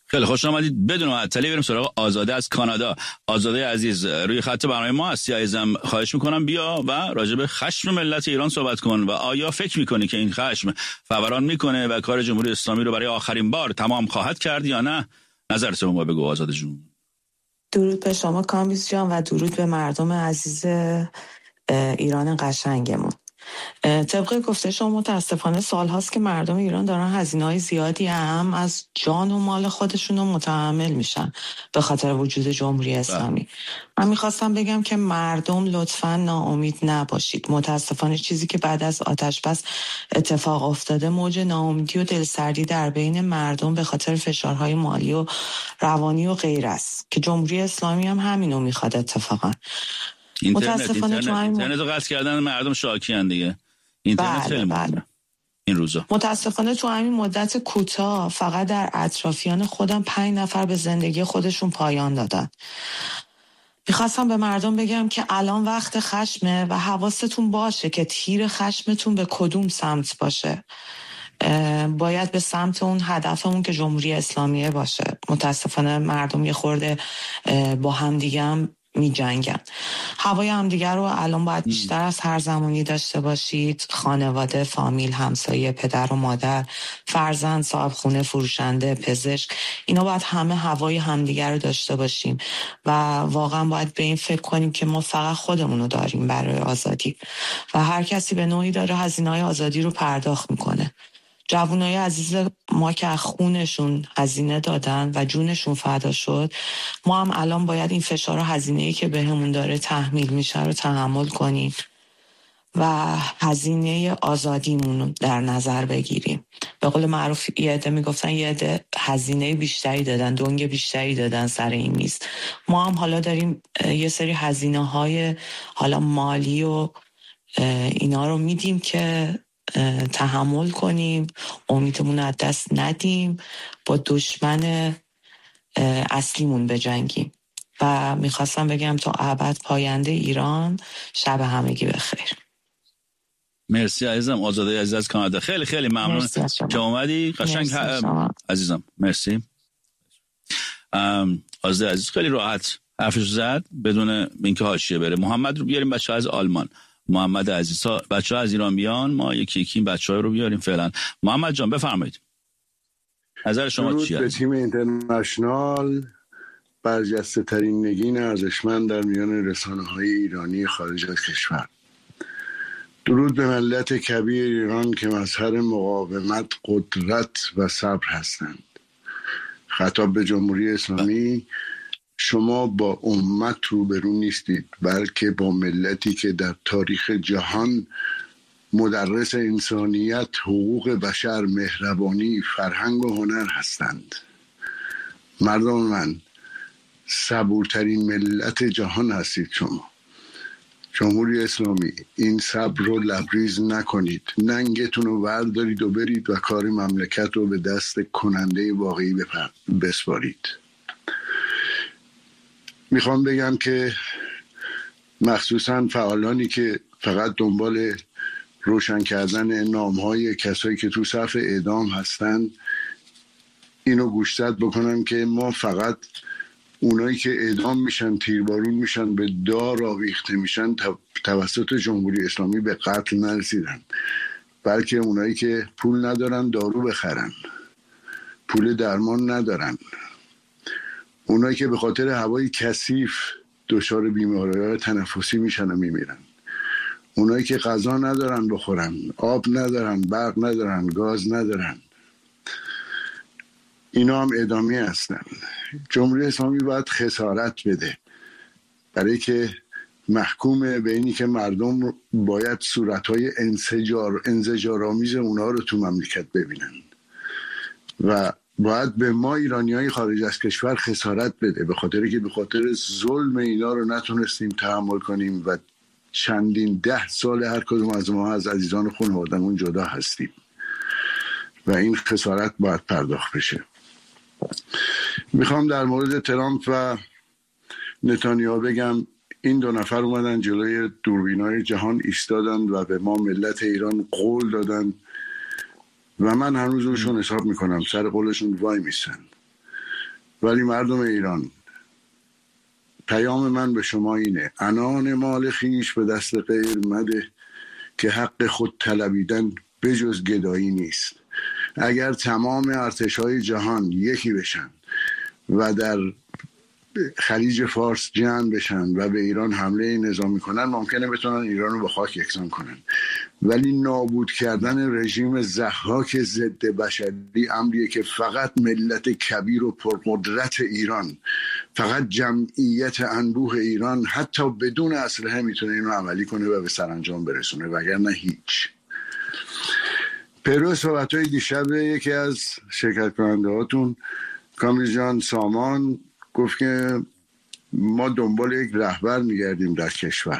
خیلی خوش آمدید. بدون معطلی بریم سراغ آزاده از کانادا. آزاده عزیز روی خط برنامه ما هستی عزیزم. خواهش میکنم بیا و راجع به خشم ملت ایران صحبت کن و آیا فکر میکنی که این خشم فوران میکنه و کار جمهوری اسلامی رو برای آخرین بار تمام خواهد کرد یا نه؟ نظرت رو ما بگو آزاده جون. درود به شما کامبیز جان و درود به مردم عزیز ایران قشنگمون. طبق گفته شما متاسفانه سال هاست که مردم ایران دارن هزینه‌های زیادی هم از جان و مال خودشون رو متحمل میشن به خاطر وجود جمهوری اسلامی. من میخواستم بگم که مردم لطفاً ناامید نباشید. متاسفانه چیزی که بعد از آتش بس اتفاق افتاده موج ناامیدی و دلسردی در بین مردم به خاطر فشارهای مالی و روانی و غیر است که جمهوری اسلامی هم همینو میخواد. اتفاقا اینترنت رو قطع کردن مردم شاکیان دیگه. اینترنت خیلی مهمه این روزا. متاسفانه تو همین مدت کوتاه فقط در اطرافیان خودم 5 نفر به زندگی خودشون پایان دادن. میخواستم به مردم بگم که الان وقت خشمه و حواستون باشه که تیر خشمتون به کدوم سمت باشه. باید به سمت اون هدفمون که جمهوری اسلامیه باشه. متاسفانه مردم یه خورده با هم دیگه هم می جنگن. هوای همدیگر رو الان باید بیشتر از هر زمانی داشته باشید. خانواده، فامیل، همسایه، پدر و مادر، فرزند، صاحب خونه، فروشنده، پزشک، اینا باید همه هوای همدیگر رو داشته باشیم و واقعا باید به این فکر کنیم که ما فقط خودمون رو داریم برای آزادی و هر کسی به نوعی داره هزینه‌های آزادی رو پرداخت میکنه. جوانای عزیز ما که خونشون هزینه دادن و جونشون فدا شد، ما هم الان باید این فشار و هزینه‌ای که بهمون داره تحمیل میشه رو تحمل کنیم و هزینه آزادیمون رو در نظر بگیریم. به قول معروف یه عده میگفتن یه عده هزینه بیشتری دادن، دنگ بیشتری دادن سر این میز. ما هم حالا داریم یه سری هزینه‌های حالا مالی و اینا رو میدیم که تحمل کنیم، امیدمون از دست ندیم، با دشمن اصلیمون بجنگیم و میخواستم بگم تا ابد پاینده ایران. شب همگی بخیر. مرسی عزیزم. آزاده عزیز از کانادا. خیلی خیلی ممنون که اومدی. قشنگ عزیزم. مرسی. آزاده عزیز خیلی راحت حرفش زد بدون اینکه حاشیه بره. محمد رو بیاریم، بچه از آلمان. محمد عزیز بچه‌ها از ایران بیان، ما یکی یکی این بچه‌ها رو بیاریم فعلا. محمد جان بفرمایید. نظر شما چیه؟ به تیم اینترنشنال، برجسته ترین نگین ارزشمند در میان رسانه‌های ایرانی خارج از کشور. درود به ملت کبیر ایران که مظهر مقاومت، قدرت و صبر هستند. خطاب به جمهوری اسلامی: شما با امت روبرو نیستید، بلکه با ملتی که در تاریخ جهان مدرس انسانیت، حقوق بشر، مهربانی، فرهنگ و هنر هستند. مردم من، صبورترین ملت جهان هستید شما. جمهوری اسلامی، این صبر رو لبریز نکنید. ننگتون رو بردارید و برید و کار مملکت رو به دست کننده واقعی بسپارید. میخوام بگم که مخصوصا فعالانی که فقط دنبال روشن کردن نامهای کسایی که تو صف اعدام هستن اینو گوشزد بکنم که ما فقط اونایی که اعدام میشن، تیربارون میشن، به دار آویخته میشن توسط جمهوری اسلامی به قتل نرسیدن، بلکه اونایی که پول ندارن دارو بخرن، پول درمان ندارن، اونایی که به خاطر هوای کثیف دچار بیماری‌های تنفسی میشن و میمیرن، اونایی که غذا ندارن بخورن، آب ندارن، برق ندارن، گاز ندارن، اینا هم اعدامی هستن. جمهوری اسلامی باید خسارت بده برای که محکوم به اینی که مردم باید صورتهای انزجارآمیز اونا رو تو مملکت ببینن و باید به ما ایرانیای خارج از کشور خسارت بده، به خاطر که به خاطر ظلم اینا رو نتونستیم تحمل کنیم و چندین 10 سال هر کدوم از ما از عزیزان خانواده‌مون جدا هستیم و این خسارت باید پرداخت بشه. میخوام در مورد ترامپ و نتانیاهو بگم این 2 نفر اومدن جلوی دوربینای جهان ایستادن و به ما ملت ایران قول دادن و من هنوز روشون حساب میکنم سر قولشون وای میسن. ولی مردم ایران، پیام من به شما اینه: عنان مال خیش به دست غیر مده، که حق خود طلبیدن بجز گدایی نیست. اگر تمام ارتش‌های جهان یکی بشن و در خلیج فارس جمع بشن و به ایران حمله نظامی کنن، ممکنه بتونن ایران رو به خاک یکسان کنن، ولی نابود کردن رژیم ضحاک ضد بشری امریه که فقط ملت کبیر و پرقدرت ایران، فقط جمعیت انبوه ایران حتی بدون اسلحه میتونه اینو عملی کنه و به سرانجام برسونه، وگرنه هیچ. پیرو صحبت‌های دیشب یکی از شرکت کننده هاتون کامبیز جان سامان گفت که ما دنبال یک رهبر میگردیم در کشور.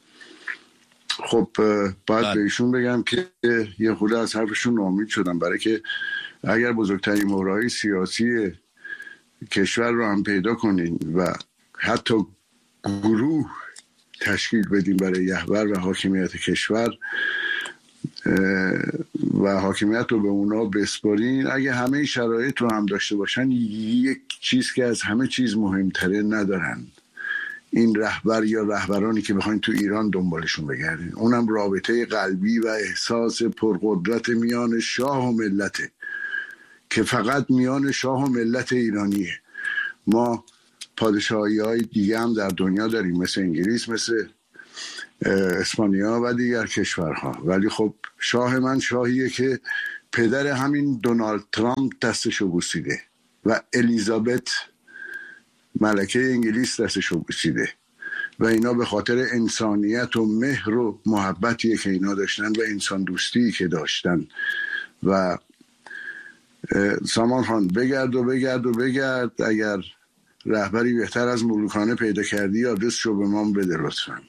خب باید به ایشون بگم که یه خورده از حرفشون ناامید شدم، برای که اگر بزرگترین مهرهای سیاسی کشور رو هم پیدا کنین و حتی گروه تشکیل بدیم برای رهبر و حاکمیت کشور و حاکمیت رو به اونا بسپارین، اگه همه شرایط رو هم داشته باشن، یک چیز که از همه چیز مهمتره ندارن: این رهبر یا رهبرانی که بخواین تو ایران دنبالشون بگردین. اونم رابطه قلبی و احساس پرقدرت میان شاه و ملته، که فقط میان شاه و ملت ایرانیه. ما پادشاهی های دیگه هم در دنیا داریم، مثل انگلیس، مثل اسپانیا و دیگر کشورها، ولی خب شاه من شاهیه که پدر همین دونالد ترامپ دستشو بوسیده و الیزابت ملکه انگلیس دستشو بوسیده و اینا به خاطر انسانیت و مهر و محبتیه که اینا داشتن و انسان دوستی که داشتن. و سامان خان بگرد و بگرد و بگرد، اگر رهبری بهتر از ملوکانه پیدا کردی آدرسشو به ما بده لطفاً.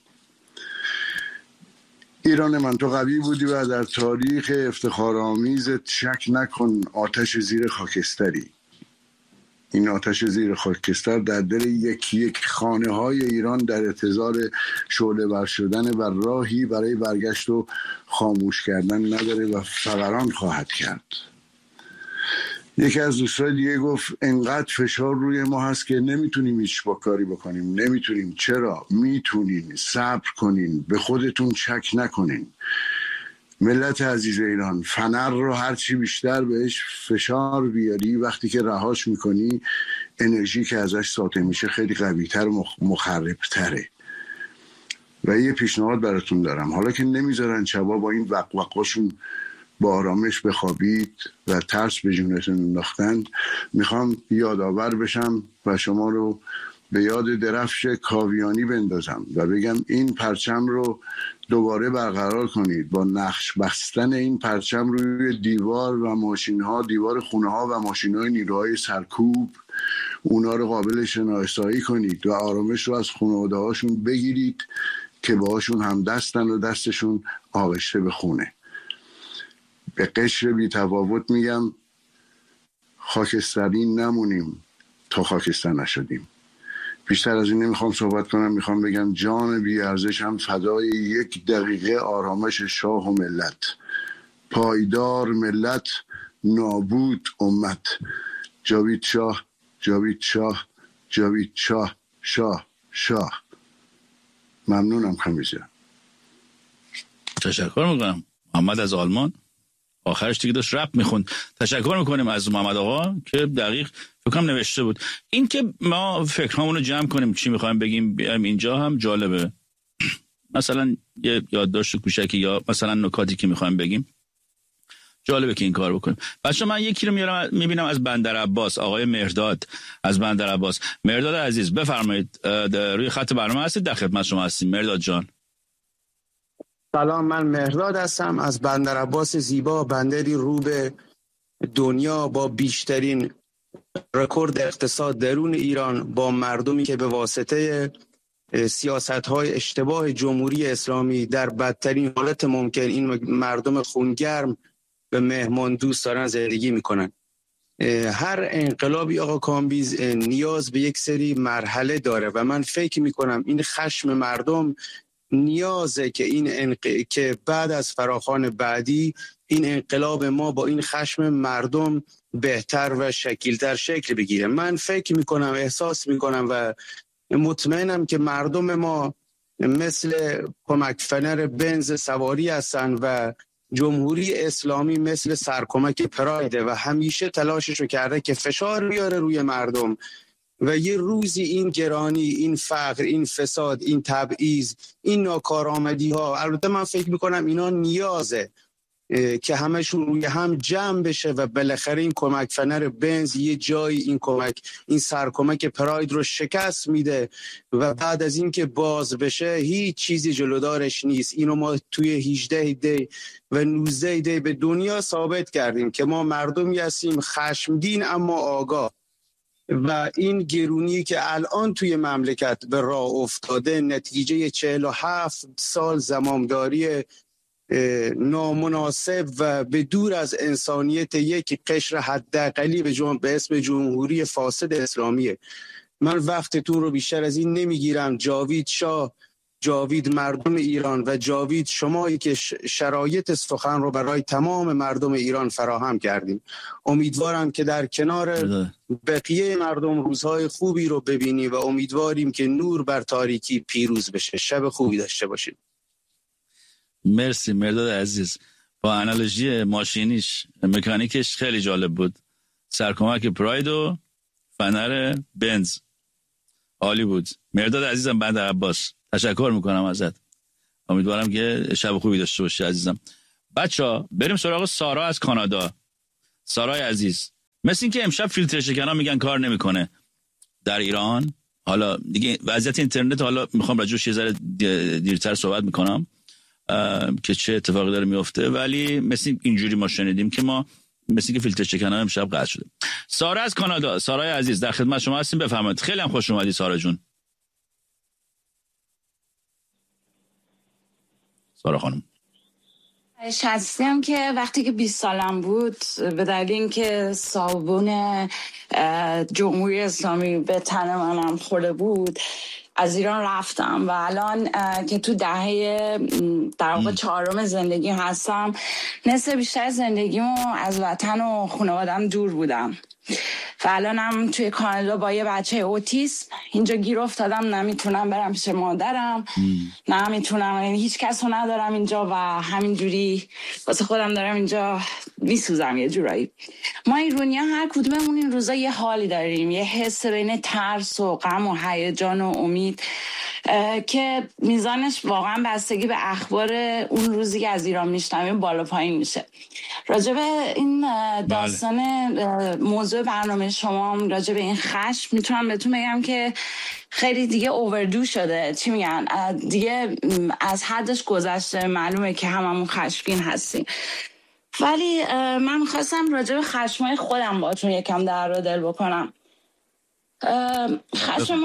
ایران من، تو قوی بودی و در تاریخ افتخارآمیزت شک نکن آتش زیر خاکستری. این آتش زیر خاکستر در دل یک خانه های ایران در انتظار شعله ور شدن و راهی برای برگشت و خاموش کردن نداره و فوران خواهد کرد. یکی از دوستای دیگه گفت انقدر فشار روی ما هست که نمیتونیم هیچ با کاری بکنیم. نمیتونیم. چرا؟ میتونین. صبر کنین، به خودتون شک نکنین. ملت عزیز ایران، فنر رو هرچی بیشتر بهش فشار بیاری، وقتی که رهاش میکنی انرژی که ازش ساطع میشه خیلی قوی‌تر و مخرب‌تره. و یه پیشنهاد براتون دارم، حالا که نمیذارن شبا با این وقوقاشون با آرامش بخوابید و ترس به جونتون انداختن، میخوام یادآور بشم و شما رو به یاد درفش کاویانی بندازم و بگم این پرچم رو دوباره برقرار کنید با نقش بستن این پرچم روی دیوار و ماشین‌ها، دیوار خونه‌ها و ماشین‌های نیروهای سرکوب. اونا رو قابل شناسایی کنید و آرامش رو از خانواده‌هاشون بگیرید که باهاشون هم دستن و دستشون آغشته به خونه. به قشر بی تفاوت میگم خاکستری نمونیم تا خاکستر نشدیم. بیشتر از این نمیخوام صحبت کنم، میخوام بگم جان بی ارزش هم فدای 1 دقیقه آرامش شاه و ملت. پایدار ملت، نابود امت. جاوید شاه، جاوید شاه، جاوید شاه، شاه شاه. ممنونم کامیزه. تشکر میکنم. محمد از آلمان آخرش دیگه داشت رپ میخوند. تشکر میکنیم از محمد آقا که دقیق فکرم نوشته بود. این که ما فکرامون رو جمع کنیم چی میخوایم بگیم بیایم اینجا هم جالبه. مثلا یه یادداشت کوچکی یا مثلا نکاتی که میخوایم بگیم جالبه که این کار بکنیم. بچه من یکی رو میارم میبینم از بندرعباس، آقای مهرداد از بندرعباس. مهرداد عزیز بفرمایید، روی خط برنامه هستید، در خدمت شما هستیم مهرداد جان. سلام، من مهرداد هستم از بندرعباس زیبا، بندری رو به دنیا با بیشترین رکورد اقتصاد درون ایران، با مردمی که به واسطه سیاست‌های اشتباه جمهوری اسلامی در بدترین حالت ممکن این مردم خونگرم به مهمان دوست دارن زندگی میکنن. هر انقلابی آقا کامبیز نیاز به یک سری مرحله داره و من فکر میکنم این خشم مردم نیازه که که بعد از فراخوان بعدی این انقلاب ما با این خشم مردم بهتر و شکیلتر شکل بگیره. من فکر میکنم، احساس میکنم و مطمئنم که مردم ما مثل کمک فنر بنز سواری هستن و جمهوری اسلامی مثل سرکمک پرایده و همیشه تلاششو کرده که فشار بیاره روی مردم و یه روزی این گرانی، این فقر، این فساد، این تبعیض، این ناکارآمدی ها، البته من فکر میکنم اینا نیازه که همشون روی هم جمع بشه و بالاخره این کمک فنر بنز یه جایی این سرکمک پراید رو شکست میده و بعد از این که باز بشه هیچ چیزی جلودارش نیست. اینو ما توی 18 دی و 19 دی به دنیا ثابت کردیم که ما مردمی هستیم خشمگین اما آگاه و این گرونی که الان توی مملکت به راه افتاده نتیجه 47 سال زمامداری نامناسب و به دور از انسانیت یک قشر حداقلی به اسم جمهوری فاسد اسلامیه. من وقتتون رو بیشتر از این نمیگیرم. جاوید شاه، جاوید مردم ایران و جاوید شمایی که شرایط سخن رو برای تمام مردم ایران فراهم کردیم. امیدوارم که در کنار بقیه مردم روزهای خوبی رو ببینی و امیدواریم که نور بر تاریکی پیروز بشه. شب خوبی داشته باشید. مرسی مرداد عزیز. با انالوژی ماشینیش، مکانیکش خیلی جالب بود. سرکمک پراید و فنر بنز عالی بود. مرداد عزیزم، بندر عباس تشکر میکنم ازت. امیدوارم که شب خوبی داشته باشی عزیزم. بچه‌ها بریم سراغ سارا از کانادا. سارای عزیز، مثل این که امشب فیلتر شکن‌ها میگن کار نمیکنه در ایران. حالا دیگه وضعیت اینترنت، حالا میخوام راجعش یه ذره دیرتر صحبت میکنم که چه اتفاقی داره میفته، ولی مثل اینجوری ما شنیدیم که مثل که فیلتر شکن‌ها امشب قطع شده. سارا از کانادا، سارای عزیز در خدمت شما هستیم، بفرمایید. خیلی هم خوش اومدی سارا جون. سارا خانم، شخصیم که وقتی که 20 سالم بود به دلیل اینکه صابون جمهوری اسلامی به تن منم خورده بود از ایران رفتم و الان که تو دهه در واقع 4 زندگی هستم، نصف بیشتر زندگیمو از وطن و خانواده‌ام دور بودم و الانم توی کانادا با یه بچه اوتیسم اینجا گیر افتادم. نمیتونم برم پیش مادرم، نمیتونم، یعنی هیچ کس رو ندارم اینجا و همینجوری واسه خودم دارم اینجا میسوزم یه جورایی. ما ایرانی‌ها هر کدوممون این روزا یه حالی داریم، یه حس بین ترس و غم و هیجان و امید که میزانش واقعا بستگی به اخبار اون روزی که از ایران میشنویم بالا پایین میشه. راجع به این داستان موضوع برنامه شما، راجع به این خشم، میتونم بهتون بگم که خیلی دیگه اووردو شده. چی میگن؟ دیگه از حدش گذشته. معلومه که هممون خشمگین هستیم، ولی من میخواستم راجع به خشمای خودم باهاتون یکم در رو دل بکنم. خشم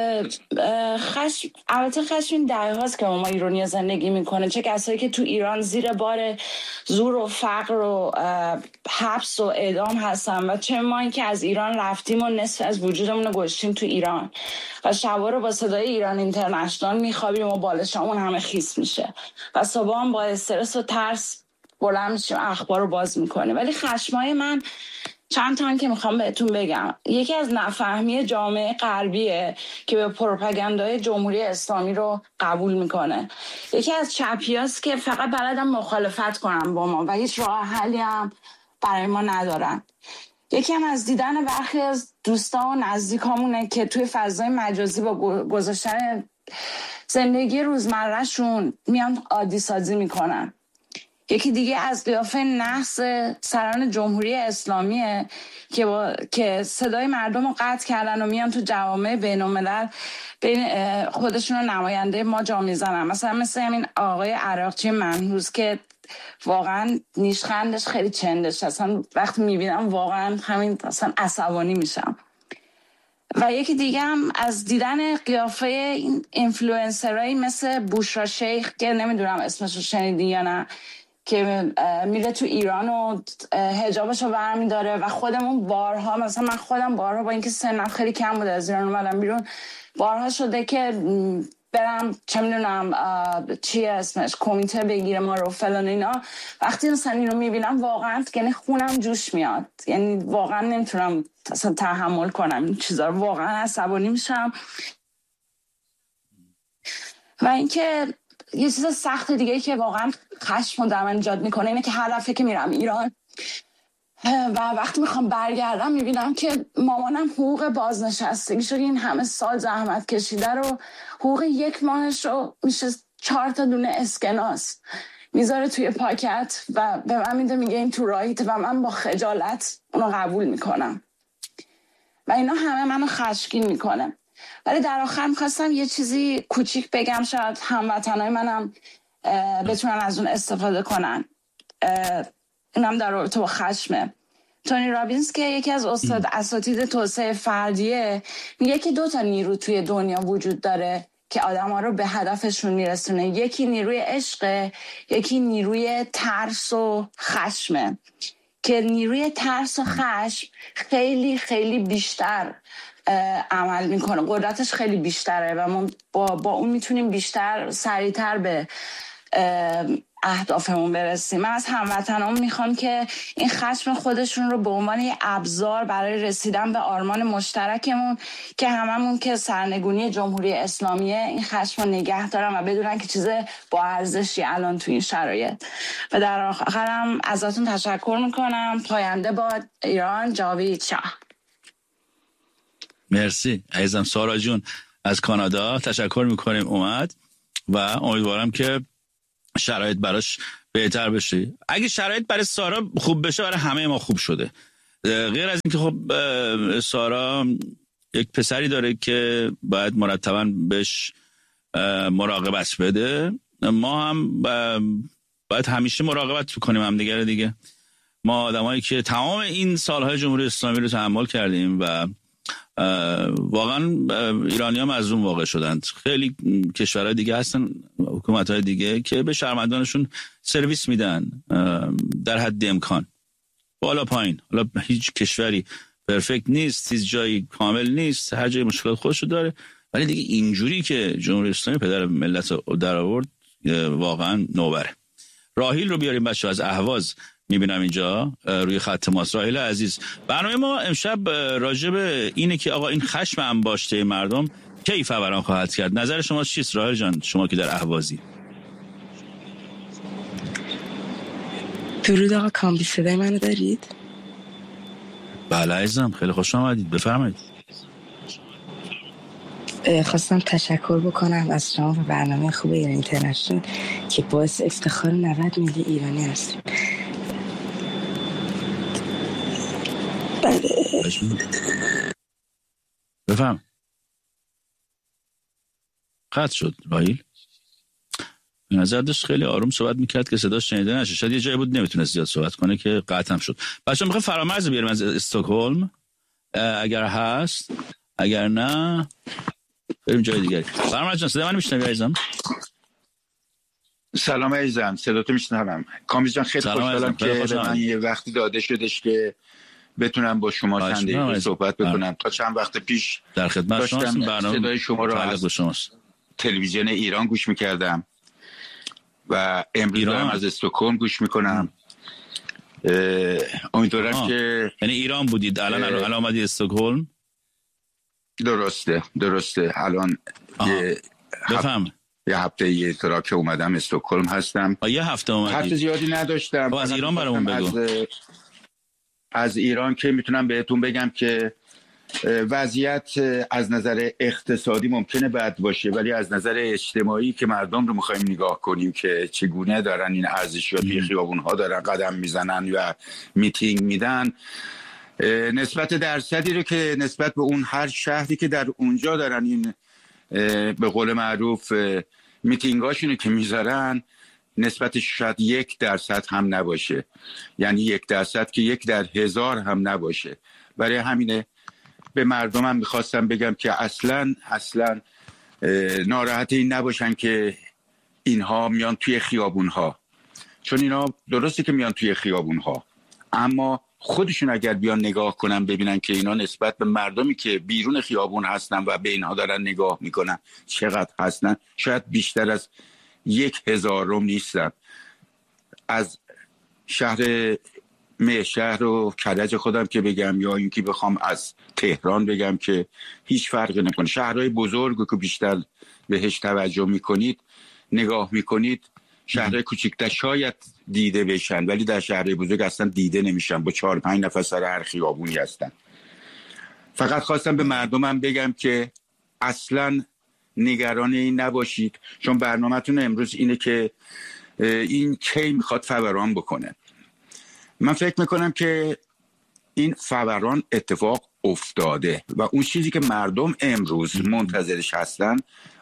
البته خشم این دهه هاست که ما ایرانی زندگی میکنه، چه کسایی که تو ایران زیر بار زور و فقر و حبس و اعدام هستن و چه ما این که از ایران رفتیم و نصف از وجودمون رو گذاشتیم تو ایران و شبا رو با صدای ایران اینترنشنال میخوابیم و بالشامون همه خیس میشه و صبح هم با استرس و ترس بلند میشیم اخبار رو باز میکنیم. ولی خشمای من چند تا که میخوام بهتون بگم. یکی از نفهمی جامعه غربیه که به پروپاگاندای جمهوری اسلامی رو قبول میکنه. یکی از چپیاست که فقط بلدن مخالفت کنن با ما و هیچ راه حلی هم برای ما ندارن. یکی هم از دیدن برخی از دوستان و نزدیکامونه که توی فضای مجازی با گذاشتن زندگی روزمرهشون میان عادی سازی میکنن. یکی دیگه از قیافه نحس سران جمهوری اسلامیه که صدای مردم رو قطع کردن و میان تو جوامع بین‌الملل خودشون رو نماینده ما جا میزنن. مثل همین آقای عراقچی منحوس که واقعا نیشخندش خیلی چندش، اصلا وقتی میبینم واقعا همین اصلا عصبانی میشم. و یکی دیگه هم از دیدن قیافه این اینفلوئنسرایی مثل بوشرا شیخ که نمیدونم اسمش رو شنیدی یا نه، که میره تو ایران و حجابش رو برمی داره و خودمون بارها، مثلا من خودم بارها با اینکه سنم خیلی کم بوده از ایران اومدم بیرون، بارها شده که برم چه میدونم چی اسمش کمیته بگیره ما رو فلان اینا. وقتی مثلا اینو میبینم واقعا یعنی خونم جوش میاد، یعنی واقعا نمیتونم اصلا تحمل کنم این چیزا رو، واقعا عصبانی میشم. و اینکه یه چیز سخت دیگه که واقعا خشم در من ایجاد میکنه اینه که هر دفعه که میرم ایران و وقتی میخوام برگردم میبینم که مامانم حقوق بازنشستگیشو این همه سال زحمت کشیده رو حقوق 1 ماهش رو میشه 4 تا دونه اسکناس میذاره توی پاکت و به من میده میگه این تو راهیت و من با خجالت اونو قبول میکنم و اینا همه منو خشمگین میکنه. ولی در آخر میخواستم یه چیزی کوچیک بگم شاید هموطنای منم بتونن از اون استفاده کنن. اینم در رابطه با خشمه. تونی رابینز که یکی از اساتید توسعه فردیه میگه که 2 تا نیرو توی دنیا وجود داره که آدم‌ها رو به هدفشون میرسونه. یکی نیروی عشقه، یکی نیروی ترس و خشمه که نیروی ترس و خشم خیلی خیلی بیشتر عمل میکنه، قدرتش خیلی بیشتره و ما با اون میتونیم بیشتر سریعتر به اهدافمون برسیم. من از هموطنام میخوام که این خشم خودشون رو به عنوان یه ابزار برای رسیدن به آرمان مشترکمون که هممون که سرنگونی جمهوری اسلامیه این خشم رو نگه دارن و بدونن که چیز با ارزشی الان تو این شرایط. و در آخرم ازتون تشکر میکنم. پاینده باد ایران. جاوید شاه. مرسی عزیزم. سارا جون از کانادا تشکر میکنیم اومد و امیدوارم که شرایط براش بهتر بشه. اگه شرایط برای سارا خوب بشه برای همه ما خوب شده. غیر از اینکه خب سارا یک پسری داره که باید مرتباً بهش مراقبت بده، ما هم باید همیشه مراقبت کنیم هم دیگه. ما آدمایی که تمام این سالهای جمهوری اسلامی رو تحمل کردیم و واقعا ایرانی هم از اون واقع شدند. خیلی کشورهای دیگه هستن، حکومت‌های دیگه که به شهروندانشون سرویس میدن در حد امکان، بالا پایین. حالا هیچ کشوری پرفکت نیست، هیچ جایی کامل نیست، هر جای مشکلات خودشو داره، ولی دیگه اینجوری که جمهوری اسلامی پدر ملت رو در آورد واقعا نوبره. راهیل رو بیاریم بچه از اهواز، میبینم اینجا روی خط ماست. راهیل عزیز، برنامه ما امشب راجع به اینه که آقا این خشم انباشته مردم کی فوران خواهد کرد. نظر شما چیست راهیل جان، شما که در اهوازی؟ درود آقا کامبی، صدای منو دارید؟ بله عزیزم، خیلی خوش آمدید، بفرمایید. خواستم تشکر بکنم از شما و برنامه خوب ایران اینترنشنال که باعث افتخار 90 میلیون ایرانی هستیم. بفهم. قطع شد راهیل. به نظر داشت خیلی آروم صحبت میکرد که صداش شنیده نشه، شاید یه جایی بود نمیتونه زیاد صحبت کنه که قطع هم شد. بچه‌ها میخوام فرامرز بیاریم از استکهلم اگر هست، اگر نه بریم جای دیگری. فرامرز جان صدای من میشنوی عزیزم؟ سلام عزیزم، صداتو میشنوم. کامبی جان خیلی خوشحالم که به من یه وقتی داده شدش که بتونم با شما چند دقیقه صحبت بکنم. تا چند وقت پیش در خدمت شما برنامه صدای شما رو از تلویزیون ایران گوش میکردم و امروز دارم از استکهلم گوش میکنم. امیدوارم که یعنی ایران بودید الان آمدی استکهلم؟ درسته الان یه هفته یه تراک اومدم استکهلم هستم. یه هفته اومدی؟ هفته زیادی نداشتم. از ایران برامون بگو. از ایران که میتونم بهتون بگم که وضعیت از نظر اقتصادی ممکنه بد باشه، ولی از نظر اجتماعی که مردم رو میخوایم نگاه کنیم که چگونه دارن این ارزشیات توی خیابون‌ها دارن قدم میزنن و میتینگ میدن، نسبت درصدی رو که نسبت به اون هر شهری که در اونجا دارن این به قول معروف میتینگاشونو که میذارن، نسبتش شاید 1% هم نباشه، یعنی 1% که 1 در 1000 هم نباشه. برای همینه به مردمم میخواستم بگم که اصلا ناراحت این نباشن که اینها میان توی خیابونها، چون اینا درسته که میان توی خیابونها، اما خودشون اگر بیان نگاه کنن ببینن که اینا نسبت به مردمی که بیرون خیابون هستن و به اینها دارن نگاه میکنن چقدر هستن، شاید بیشتر از 1/1000 نیستن. از شهر شهر و کرج خودم که بگم یا اینکه بخوام از تهران بگم که هیچ فرقی نکنه. شهرهای بزرگ که بیشتر بهش توجه میکنید نگاه میکنید، شهرهای کوچیک‌تر شاید دیده بشن ولی در شهرهای بزرگ اصلا دیده نمیشن، با 4-5 نفر سر هر خیابونی هستن. فقط خواستم به مردمم بگم که اصلا نگران این نباشید، چون برنامه‌تون امروز اینه که این کی میخواد فوران بکنه. من فکر میکنم که این فوران اتفاق افتاده و اون چیزی که مردم امروز منتظرش هستن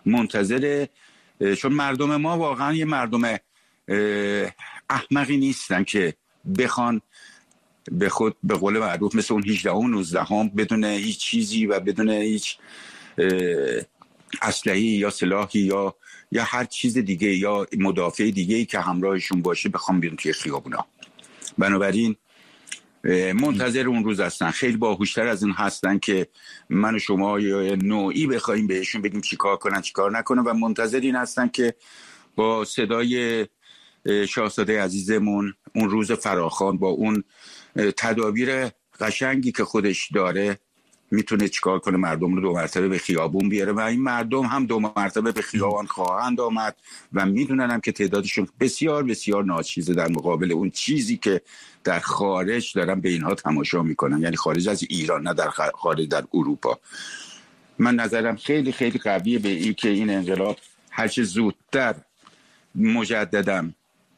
چون مردم ما واقعا یه مردم احمقی نیستن که بخوان به خود به قول معروف مثل اون 18 و 19 بدون هیچ چیزی و بدون هیچ اسلحه‌ای یا سلاحی یا هر چیز دیگه یا مدافع دیگه‌ای که همراهشون باشه بخوام بیرون توی خیابونا. بنابراین منتظر اون روز هستن. خیلی باهوشتر از این هستن که من و شما یا نوعی بخوایم بهشون بگیم چیکار کنن چیکار نکنن و منتظر این هستن که با صدای شاهزاده عزیزمون اون روز فراخوان با اون تدابیر قشنگی که خودش داره میتونه چیکار کنه، مردم رو 2 مرتبه به خیابون بیاره و این مردم هم 2 مرتبه به خیابان خواهند آمد و میدونن هم که تعدادشون بسیار بسیار ناچیزه در مقابل اون چیزی که در خارج دارن به اینها تماشا میکنن، یعنی خارج از ایران، نه در خارج در اروپا. من نظرم خیلی خیلی قویه به این که این انقلاب هرچه زودتر مجدداً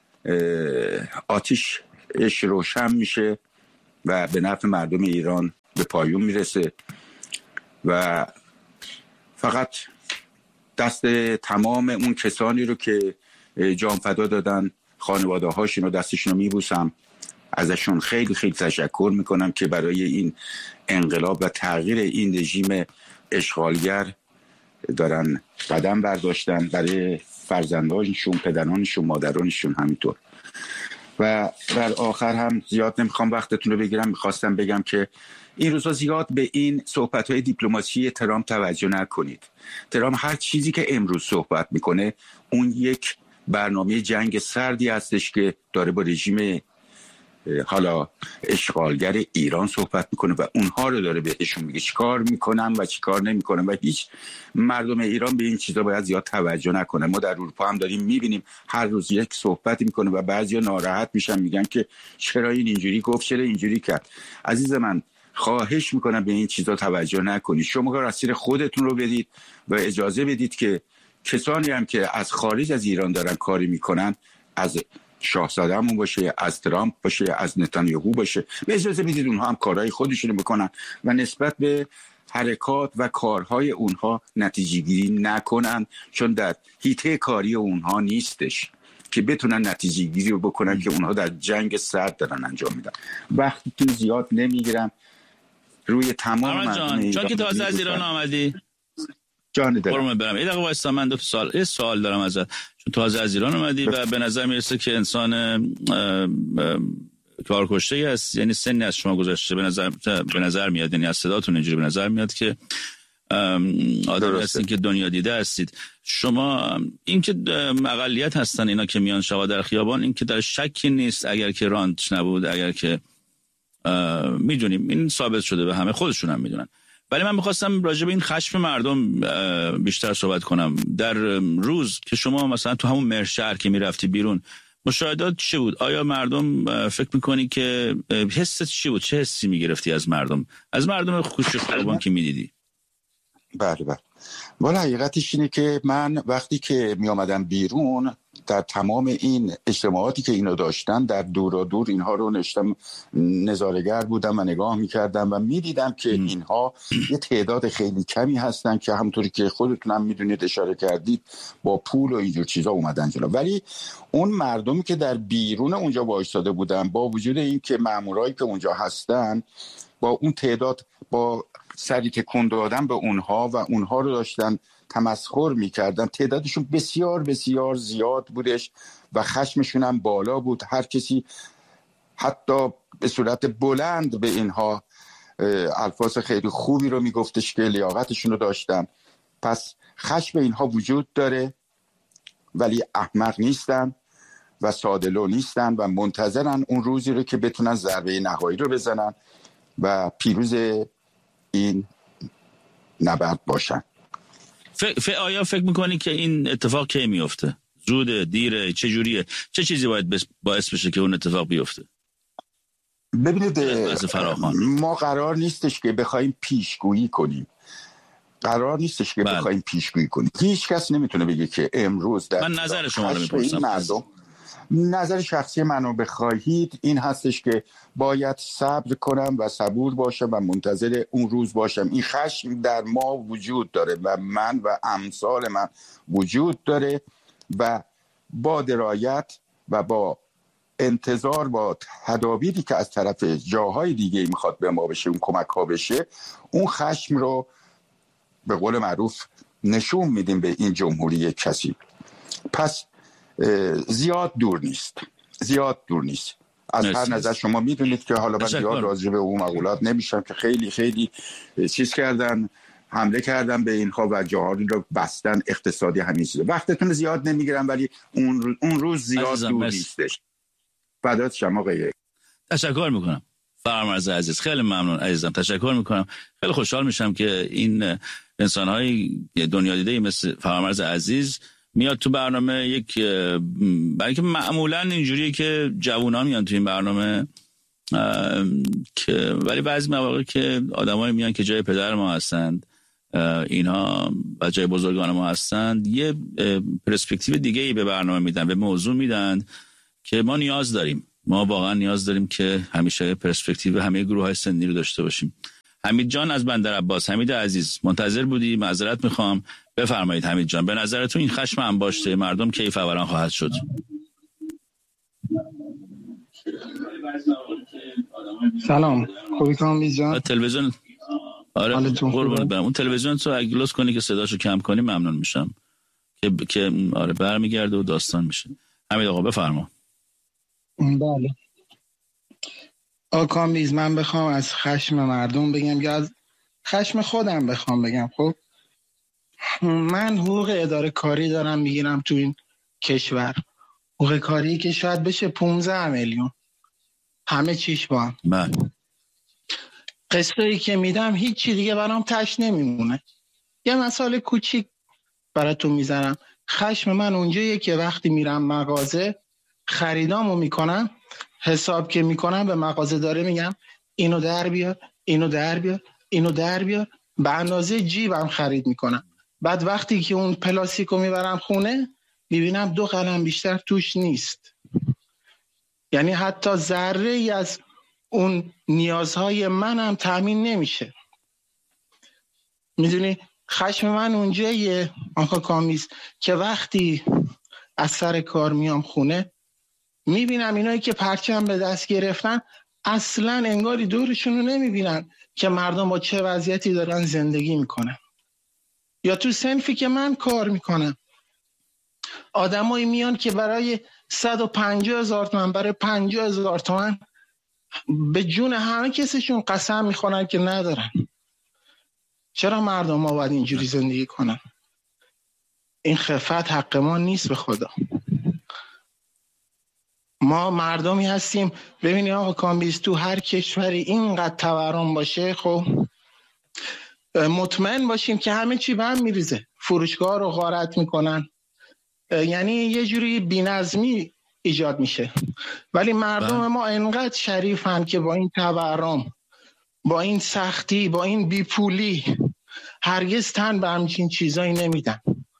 آتیشش روشن میشه و به نفع مردم ایران به پایون میرسه و فقط دست تمام اون کسانی رو که جان فدا دادن، خانواده هاشون رو دستشون رو میبوسم، ازشون خیلی خیلی تشکر میکنم که برای این انقلاب و تغییر این رژیم اشغالگر دارن قدم برداشتن، برای فرزندانشون، پدرانشون، مادرانشون همینطور. و در آخر هم زیاد نمیخوام وقتتون رو بگیرم، میخواستم بگم که این روزا زیاد به این صحبت‌های دیپلماسی ترامپ توجه نکنید. ترامپ هر چیزی که امروز صحبت میکنه اون یک برنامه جنگ سردی هستش که داره با رژیم حالا اشغالگر ایران صحبت میکنه و اونها رو داره بهشون میگه چیکار میکنن و چیکار نمیکنن و هیچ مردم ایران به این چیزا باید زیاد توجه نکنه. ما در اروپا هم داریم میبینیم هر روز یک صحبتی میکنه و بعضیا ناراحت میشن، میگن که چرا این اینجوری گفت، چرا اینجوری کرد. عزیز من خواهش میکنم به این چیزا توجه نکنید، شما مسیر خودتون رو بدید و اجازه بدید که کسانی هم که از خارج از ایران دارن کاری میکنن، از شاهزاده‌مون باشه، از ترامپ باشه، از نتانیاهو باشه، به اجازه بدید اونها هم کارهای خودشونو بکنن و نسبت به حرکات و کارهای اونها نتیجه گیری نکنن، چون در حیطه کاری اونها نیستش که بتونن نتیجه گیری رو بکنن که اونها در جنگ سرد دارن انجام میدن. وقتتون زیاد نمیگیرم، روی تمام مردم چون که تازه از ایران آمدی جان دارم برم یه دقیقه واسه من 2 سوال دارم ازت، چون تازه از ایران اومدی و به نظر میرسه که انسان کارکشته است، یعنی سنی از شما گذشته به نظر میاد، یعنی از صداتون اینجوری به نظر میاد که آدمی هستین که دنیا دیده هستید. شما این که اقلیت هستن اینا که میان شوا در خیابان، این که در شکی نیست اگر که رانت نبود، اگر که میدونیم این ثابت شده به همه، خودشون هم میدونن. ولی من میخواستم راجع به این خشم مردم بیشتر صحبت کنم. در روز که شما مثلا تو همون مرشهر که میرفتی بیرون، مشاهدات چی بود؟ آیا مردم فکر میکنی که حست چی بود؟ چه حسی میگرفتی از مردم خوش خیابان که میدیدی؟ بله. والا حقیقتش اینه که من وقتی که می آمدم بیرون، در تمام این اجتماعاتی که اینو داشتن در دور و دور اینها رو نظاره‌گر بودم و نگاه میکردم و میدیدم که اینها یه تعداد خیلی کمی هستن که همونطوری که خودتونم میدونید اشاره کردید با پول و اینجور چیزا اومدن جلو، ولی اون مردمی که در بیرون اونجا وایساده بودن، با وجود این که مامورایی که اونجا هستن با اون تعداد با سری تکون دادن به اونها و اونها رو داشتن تمسخر میکردن، تعدادشون بسیار بسیار زیاد بودش و خشمشون هم بالا بود. هر کسی حتی به صورت بلند به اینها الفاظ خیلی خوبی رو میگفتش که لیاقتشون رو داشتن. پس خشم اینها وجود داره ولی احمق نیستن و ساده‌لو نیستن و منتظرن اون روزی رو که بتونن ضربه نهایی رو بزنن و پیروز این نبرد باشن. آیا فکر میکنی که این اتفاق کی میفته؟ زوده، دیره، چه جوریه؟ چه چیزی باید باعث بشه که اون اتفاق بیفته؟ ببینید ما قرار نیستش که بخوایم پیشگویی کنیم. هیچ کس نمیتونه بگه که امروز در من نظر شما رو میپرسم. نظر شخصی منو بخواهید این هستش که باید صبر کنم و صبور باشم و منتظر اون روز باشم. این خشم در ما وجود داره و من و امثال من وجود داره و با درایت و با انتظار با تدابیری که از طرف جاهای دیگه میخواد به ما بشه، اون کمک ها بشه، اون خشم رو به قول معروف نشون میدیم به این جمهوری کثیف. پس زیاد دور نیست از هر نظر. شما میدونید که حالا من زیاد راجع به اون مقولات نمیشم که خیلی خیلی چیز کردن، حمله کردن به اینها و جاهایی رو بستن، اقتصادی همین چیزا. وقتتون زیاد نمیگیرم ولی اون روز زیاد دور نیستش. فدات شما آقای. تشکر میکنم فرامرز عزیز، خیلی ممنون عزیزم، تشکر میکنم. خیلی خوشحال میشم که این انسان‌های دنیا دیده مثل فرامرز عزیز میاد تو برنامه. یک برای که معمولا اینجوریه که جوونا میان تو این برنامه که ولی بعضی مواقع که آدمایی میان که جای پدر ما هستند، اینها و جای بزرگان ما هستند، یه پرسپکتیو دیگه ای به برنامه میدن، به موضوع میدن که ما نیاز داریم. ما واقعا نیاز داریم که همیشه پرسپکتیو همه گروه‌های سنی رو داشته باشیم. حمید جان از بندرعباس، حمید عزیز منتظر بودی، معذرت میخوام. بفرمایید حمید جان، به نظرتون این خشم انباشته مردم کی فوران خواهد شد؟ سلام، خوبی کامیز جان؟ تلویزیون قربونت برم. اون تلویزیون تو اگه لطف کنی که صداشو کم کنی ممنون میشم که آره برمیگرده و داستان میشه. حمید آقا بفرما. بله آقا کامیز، من بخوام از خشم مردم بگم یا از خشم خودم بخوام بگم، خب من حقوق اداره کاری دارم میگیرم تو این کشور، حقوق کاری که شاید بشه 15 میلیون، همه چیش با هم. بله. قسطایی که میدم هیچی دیگه برام تش نمیمونه. یه مثال کوچیک براتون میزنم. خشم من اونجاییه که وقتی میرم مغازه خریدامو میکنم، حساب که میکنم به مغازه داره میگم اینو در بیار، اینو در بیار، اینو در بیار، به اندازه جیبم خرید میکنم. بعد وقتی که اون پلاستیکو میبرم خونه میبینم 2 قلم بیشتر توش نیست. یعنی حتی ذره ای از اون نیازهای منم تامین نمیشه. میدونی خشم من اونجاییه آقا کامیز که وقتی از سر کار میام خونه میبینم اینایی که پرچم به دست گرفتن اصلا انگاری دورشون رو نمیبینن که مردم با چه وضعیتی دارن زندگی میکنن. یا تو صنفی که من کار میکنم آدمایی میان که برای 150,000 تومان، برای 50,000 تومان به جون همه کسشون قسم میخورن که ندارن. چرا مردم ما باید اینجوری زندگی کنن؟ این خفت حق ما نیست به خدا. ما مردمی هستیم. ببینی آقا کامبیز، تو هر کشوری اینقدر تورم باشه، خب مطمئن باشیم که همه چی به هم میریزه. فروشگاه رو غارت میکنن، یعنی یه جوری بی‌نظمی ایجاد میشه. ولی مردم ما اینقدر شریفن که با این تورم، با این سختی، با این بیپولی هرگز تن به همچین چیزایی نمیدن.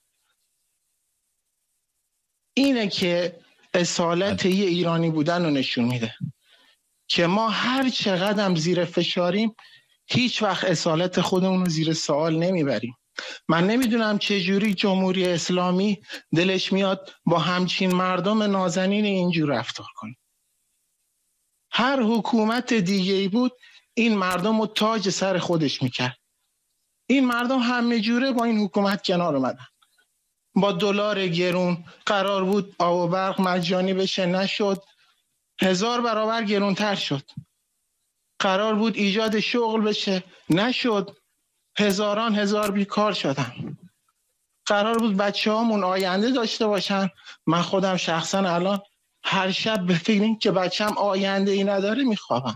اینه که اصالت یه ایرانی بودن رو نشون میده که ما هر چقدر زیر فشاریم هیچ وقت اصالت خودمون رو زیر سوال نمیبریم. من نمیدونم چجوری جمهوری اسلامی دلش میاد با همچین مردم نازنین اینجور رفتار کنه. هر حکومت دیگه‌ای بود این مردم رو تاج سر خودش میکرد. این مردم همه جوره با این حکومت کنار اومدن. با دلار گرون قرار بود آب و برق مجانی بشه، نشد. 1000 برابر گرونتر شد. قرار بود ایجاد شغل بشه، نشد. هزار بیکار شدن. قرار بود بچه‌هامون آینده داشته باشن. من خودم شخصا الان هر شب به فکر این که بچه‌م آینده ای نداره میخوابم.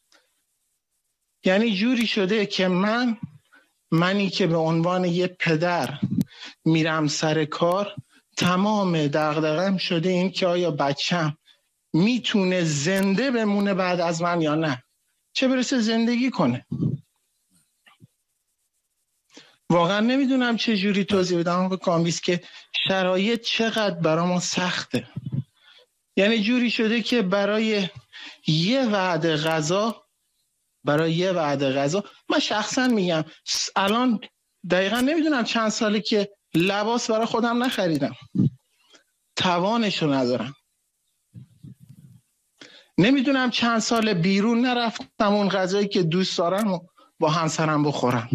یعنی جوری شده که منی که به عنوان یه پدر میرم سر کار، تمام دغدغه‌ام شده این که آیا بچه‌م میتونه زنده بمونه بعد از من یا نه، چه برسه زندگی کنه. واقعا نمیدونم چه جوری توضیح بدم به کامبیز که شرایط چقدر برامون سخته. یعنی جوری شده که برای یه وعده غذا من شخصا میگم الان دقیقا نمیدونم چند ساله که لباس برای خودم نخریدم، توانشو ندارم. نمیدونم چند سال بیرون نرفتم اون غذایی که دوست دارم و با همسرم بخورم.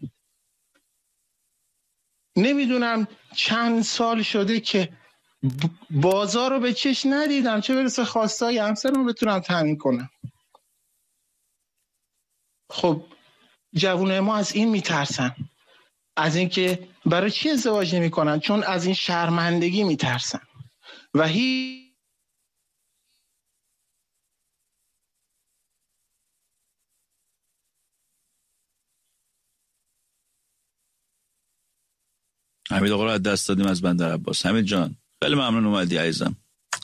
نمیدونم چند سال شده که بازار رو به چشم ندیدم، چه برسه خواستای همسرم رو بتونم تامین کنم. خب جوانای ما از این میترسن، از این که برای چی ازدواج نمی کنن؟ چون از این شرمندگی میترسن و حمید آقا رو از دست دادیم از بندر عباس. حمید جان خیلی ممنون اومدی عزیزم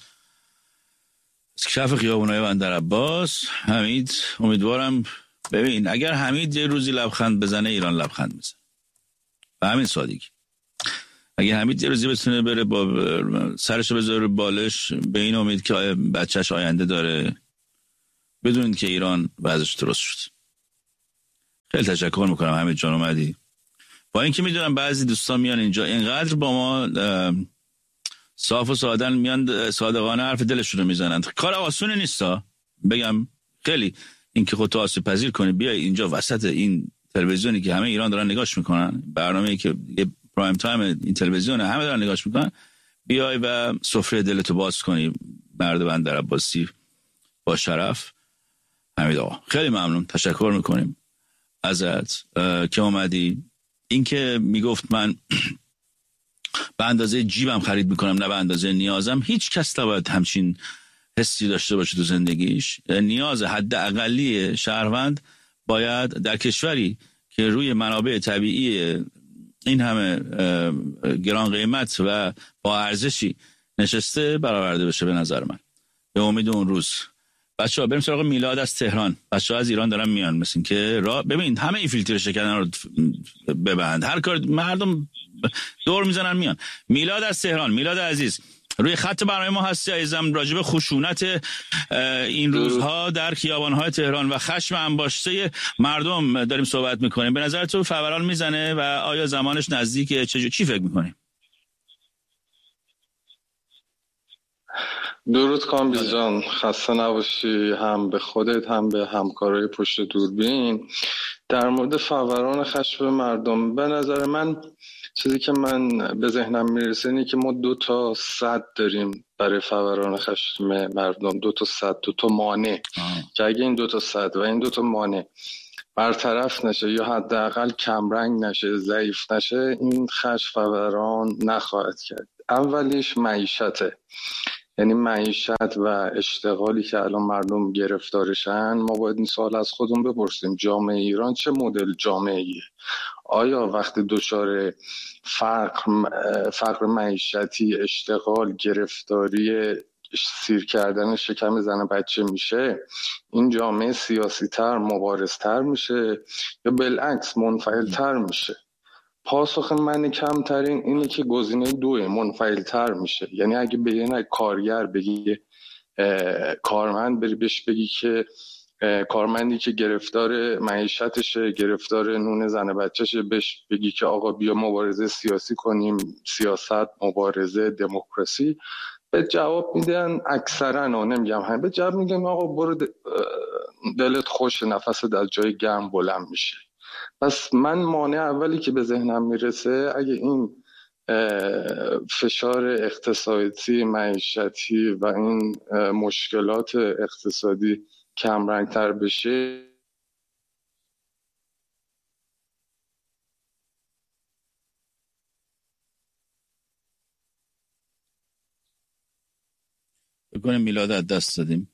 از کف خیابونای بندر عباس. حمید امیدوارم ببین اگر حمید یه روزی لبخند بزنه ایران لبخند بزنه و همین سادگی. اگه حمید یه روزی بتونه بره با سرشو بذاره بالش به این امید که بچهش آینده داره، بدونید که ایران وضعش درست شد. خیلی تشکر میکنم حمید جان اومدی. با اینکه میدونم بعضی دوستان میان اینجا اینقدر با ما صاف و سادن میان صادقانه حرف دلشون رو میزنن. کار آسونی نیستا بگم، خیلی اینکه خودت آسیب پذیر کنی بیای اینجا وسط این تلویزیونی که همه ایران دارن نگاش میکنن، برنامه‌ای که یه پرایم تایم این تلویزیونه همه دارن نگاش میکنن، بیای و سفره دلتو باز کنی. مرد بندر عباسی با شرف. حمید آقا خیلی ممنون، تشکر میکنیم ازت که اومدی. این که میگفت من به اندازه جیبم خرید میکنم نه به اندازه نیازم، هیچ کس نباید همچین حسی داشته باشه تو زندگیش. نیاز حد اقلی شهروند باید در کشوری که روی منابع طبیعی این همه گران قیمت و با ارزشی نشسته برآورده بشه. به نظر من به امید اون روز بچه‌ها بریم سراغ میلاد از تهران. بچه‌ها از ایران دارن میان، مثل این که ببین همه این فیلتر شکن رو ببند، هر کار مردم دور میزنن میان. میلاد از تهران، میلاد عزیز روی خط برنامه ما هستی عزیزم. راجب خشونت این روزها در خیابان‌های تهران و خشم انباشته مردم داریم صحبت میکنیم. به نظر تو فوران میزنه و آیا زمانش نزدیکه؟ چی فکر میکنی؟ درود کامبیز جان، خسته نباشی هم به خودت هم به همکارای پشت دوربین. در مورد فوران خشم مردم، به نظر من چیزی که من به ذهنم میرسه اینه که ما 2 تا سد داریم برای فوران خشم مردم. 2 تا سد، 2 تا مانع که اگه این 2 تا سد و این 2 تا مانع برطرف نشه یا حداقل کمرنگ نشه، ضعیف نشه، این خشم فوران نخواهد کرد. اولیش معیشته، یعنی معیشت و اشتغالی که الان مردم گرفتارشن. ما باید این سوال از خودمون بپرسیم جامعه ایران چه مدل جامعه‌ایه؟ آیا وقتی دچار فقر معیشتی، اشتغال، گرفتاری، سیر کردن شکم زن بچه میشه، این جامعه سیاسی تر، مبارز تر میشه یا بالعکس منفعل تر میشه؟ پاسخ من کمترین اینه که گزینه 2 منفعل تر میشه. یعنی اگه به یه کارگر بگی، کارمند بری بهش بگی که کارمندی که گرفتار معیشتشه، گرفتار نون زن بچهشه، بهش بگی که آقا بیا مبارزه سیاسی کنیم، سیاست، مبارزه، دموکراسی، به جواب میدن اکثرا، نمیگم همه، به جواب میگن آقا برو دلت خوش، نفست از جای گرم بلند میشه. پس من مانع اولی که به ذهنم میرسه اگه این فشار اقتصادی، معیشتی و این مشکلات اقتصادی کمرنگتر بشه، کنیم میلاد از دست دادیم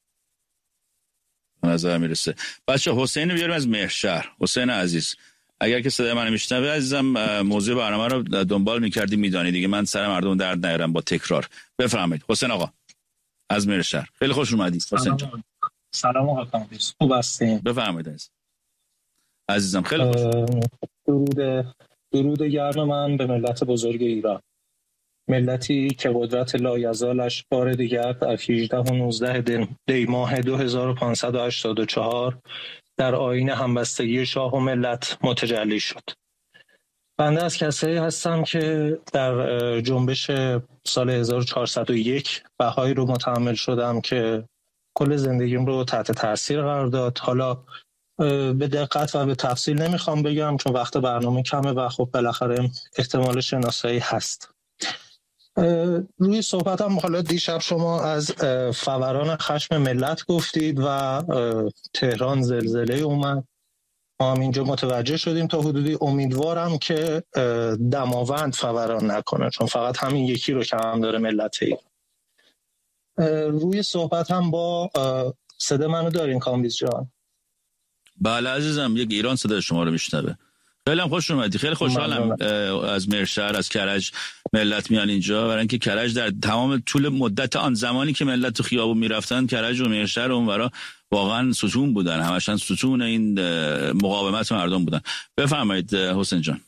به نظر میرسه. بچه حسین بیاریم از مهرشهر. حسین عزیز اگر که صدای من میشنوه عزیزم، موضوع برنامه رو دنبال میکردی میدانی دیگه، من سر مردم درد نیارم با تکرار. بفرمایید حسین آقا از مهرشهر. خیلی خوش اومدید حسین جان. سلام آقا کامبیز، خوب هستین؟ بفرمایید عزیزم. خیلی خوش. درود گرم من به ملت بزرگ ایران، ملتی که قدرت لایزالش بار دیگر در 18 و 19 دی ماه 2584 در آیین همبستگی شاه و ملت متجلی شد. بنده از کسایی هستم که در جنبش سال 1401 بهایی رو متحمل شدم که کل زندگیم رو تحت تاثیر قرار داد. حالا به دقت و به تفصیل نمیخوام بگم چون وقت برنامه کمه و خب بالاخره احتمال شناسایی هست. روی صحبتم حالا دیشب شما از فوران خشم ملت گفتید و تهران زلزله اومد. ما هم اینجا متوجه شدیم تا حدودی. امیدوارم که دماوند فوران نکنه چون فقط همین یکی رو که هم داره ملت ایران. روی صحبت هم با صدا منو دارین کامبیز جان؟ بله عزیزم، یک ایران صدا شما رو میشنوه. خیلی هم خوش اومدی. خیلی خوشحالم از مهرشهر از کرج ملت میان اینجا، برای اینکه کرج در تمام طول مدت آن زمانی که ملت تو خیابون میرفتن کرج و مهرشهر اونورا واقعا ستون بودن، همشون ستون این مقاومت مردم بودن. بفرمایید حسین جان.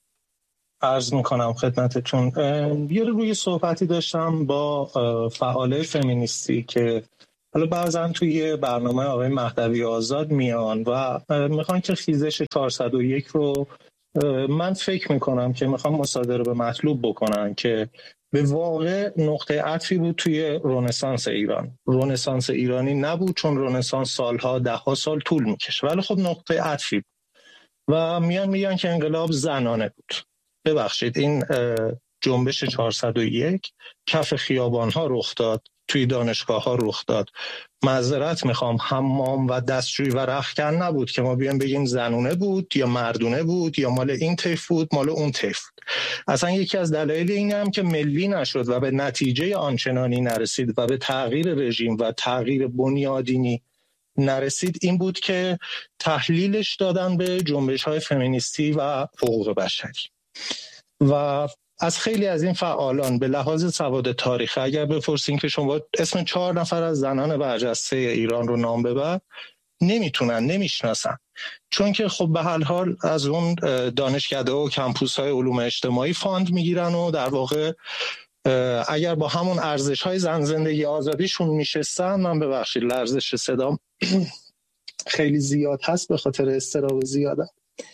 عرض میکنم خدمتتون. یه روی صحبتی داشتم با فعال فمینیستی که حالا بعضا توی برنامه آقای مهدوی آزاد میان و میخوان که خیزش 401 رو من فکر میکنم که میخوان مصادره به مطلوب بکنن که به واقع نقطه عطفی بود توی رنسانس ایران. رنسانس ایرانی نبود چون رنسانس سالها دهها سال طول میکشه، ولی خب نقطه عطفی بود و میگن که انقلاب زنانه بود. ببخشید این جنبش 401 کف خیابان‌ها رخ داد، توی دانشگاه‌ها رخ داد. معذرت میخوام، حمام و دستشویی و رختکن نبود که ما بیان بگیم زنونه بود یا مردونه بود یا مال این طیف بود مال اون طیف بود. اصلا یکی از دلایل این هم که ملی نشد و به نتیجه آنچنانی نرسید و به تغییر رژیم و تغییر بنیادینی نرسید این بود که تحلیلش دادن به جنبش‌های فمینیستی و حقوق بشری. و از خیلی از این فعالان به لحاظ سواد تاریخ اگر بپرسین که شما اسم 4 نفر از زنان برجسته ایران رو نام ببر، نمیشناسن، چون که خب به هر حال از اون دانشکده و کمپوس های علوم اجتماعی فاند میگیرن و در واقع اگر با همون ارزش های زن زندگی آزادیشون میشستن، من ببخشید لرزش صدام خیلی زیاد هست به خاطر اضطراب زیادم،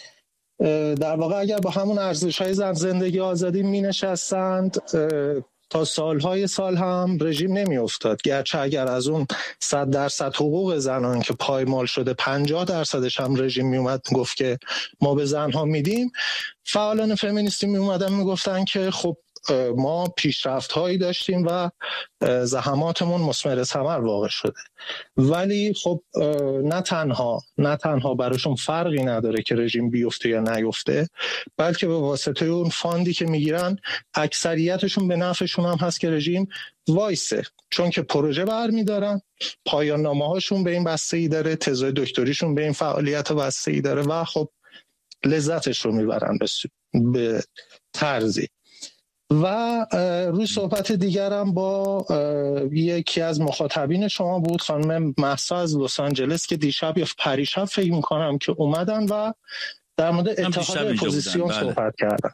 در واقع اگر با همون ارزش‌های زن زندگی آزادی می‌نشستند تا سالهای سال هم رژیم نمی‌افتاد. گرچه اگر از اون 100% حقوق زنان که پایمال شده 50% هم رژیم میومد گفت که ما به زنها میدیم، فعالان فمینیستی میومدن میگفتن که خب ما پیشرفت‌هایی داشتیم و زحماتمون مثمر ثمر واقع شده. ولی خب نه تنها براشون فرقی نداره که رژیم بیفته یا نیفته، بلکه به واسطه اون فاندی که میگیرن اکثریتشون به نفعشون هم هست که رژیم وایسه، چون که پروژه برمیدارن، پایان نامه‌هاشون به این بسته‌ای داره، تزای دکتریشون به این فعالیت بسته‌ای داره و خب لذتش رو میبرن به طرزی. و روی صحبت دیگرم با یکی از مخاطبین شما بود، خانم مهسا از لس آنجلس که دیشب یا پریشب فکر میکنم که اومدن و در مورد اتحاد اپوزیسیون صحبت کردن.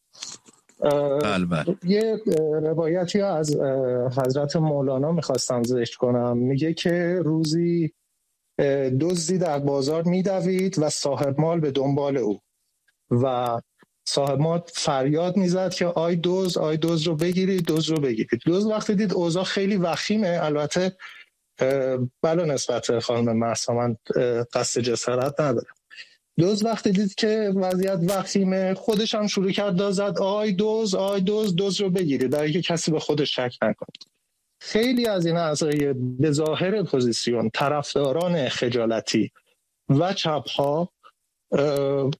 یه روایتی از حضرت مولانا میخواستم ذکر کنم. میگه که روزی دزدی در بازار میدوید و صاحب مال به دنبال او و صاحب مال فریاد میزد که آی دوز رو بگیرید، دوز رو بگیرید. دوز وقتی دید اوضاع خیلی وخیمه، البته بلا نسبت خانم مهسا من قصد جسارت ندارم، دوز وقتی دید که وضعیت وخیمه خودش هم شروع کرد داد زد آی دوز رو بگیرید، در اینکه کسی به خودش شک نکنه. خیلی از این اعضای به ظاهر اپوزیسیون، طرفداران خجالتی و چپ‌ها،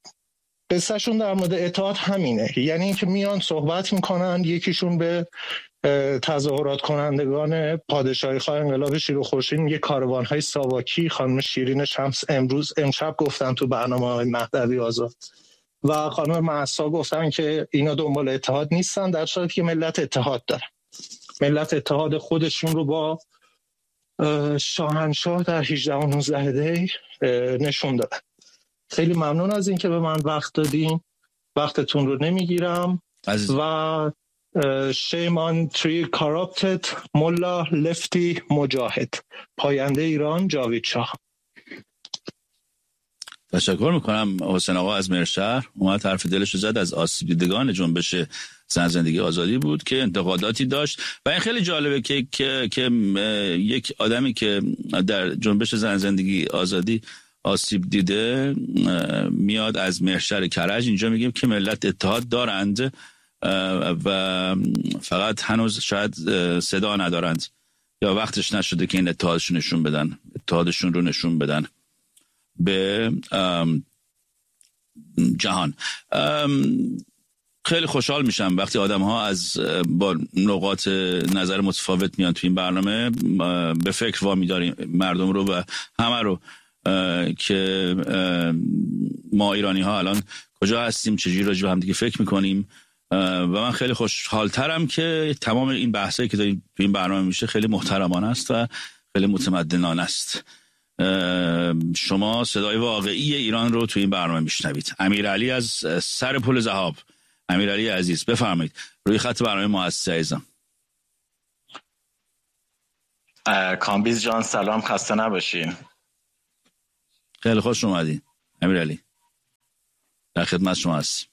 قصهشون در مورد اتحاد همینه، یعنی اینکه میان صحبت میکنن، یکیشون به تظاهرات کنندگان پادشاهی خواه انقلاب شیر و خورشید میگه کاروان‌های ساواکی. خانم شیرین شمس امشب گفتن تو برنامه های مهدوی آزاد و خانم مهسا گفتن که اینا دنبال اتحاد نیستن، در صورتی که ملت اتحاد دارن. ملت اتحاد خودشون رو با شاهنشاه در 18 و 19 دی نشون دادن. خیلی ممنون از این که به من وقت دادین، وقتتون رو نمیگیرم و shame on three corrupted ملا لفتی مجاهد. پاینده ایران جاوید شاه. تشکر میکنم. حسین آقا از مرشهر اومد حرف دلش رو زد، از آسیب دیدگان جنبش زن زندگی آزادی بود که انتقاداتی داشت و این خیلی جالبه که یک آدمی که در جنبش زن زندگی آزادی آسیب دیده میاد از مرشهر کرج اینجا میگیم که ملت اتحاد دارند و فقط هنوز شاید صدا ندارند یا وقتش نشده که این اتحادشون رو نشون بدن به جهان. خیلی خوشحال میشم وقتی آدم ها از با نقاط نظر متفاوت میان تو این برنامه، به فکر وامی داریم مردم رو و همه رو که ما ایرانی ها الان کجا هستیم، چجوری راجع به هم دیگه فکر میکنیم و من خیلی خوشحالترم که تمام این بحثایی که تو این برنامه میشه خیلی محترمانه است و خیلی متمدنانه است. شما صدای واقعی ایران رو تو این برنامه میشنوید. امیرعلی از سر پل ذهاب. امیرعلی عزیز بفرمایید، روی خط برنامه ما هستی عزیزم. کامبیز جان سلام، خسته نباشین. خیلی خوش اومدین امیرعلی، در خدمت شما هستیم.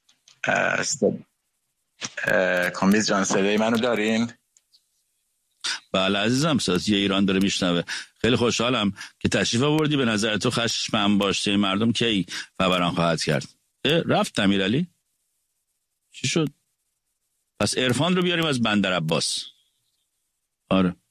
کامبیز جان صدای منو دارین؟ بله عزیزم، صدای ایران داره میشنوه. خیلی خوشحالم که تشریف آوردی. به نظر تو خشم باشه مردم کی فوران خواهد کرد؟ رفت امیرعلی؟ چی شد؟ پس عرفان رو بیاریم از بندر عباس. آره